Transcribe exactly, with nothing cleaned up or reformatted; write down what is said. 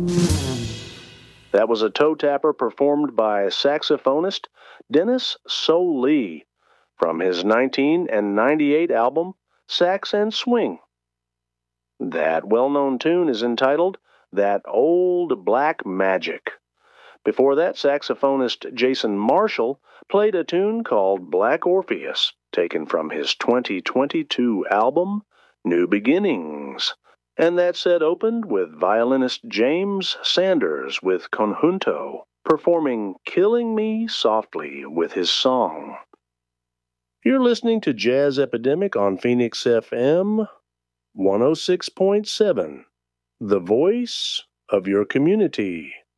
That was a toe tapper performed by saxophonist Dennis So-Lee from his nineteen ninety-eight album Sax and Swing. That well-known tune is entitled That Old Black Magic. Before that, saxophonist Jason Marshall played a tune called Black Orpheus, taken from his twenty twenty-two album New Beginnings. And that set opened with violinist James Sanders with Conjunto, performing Killing Me Softly with his song. You're listening to Jazz Epidemic on Phoenix F M one oh six point seven, the voice of your community.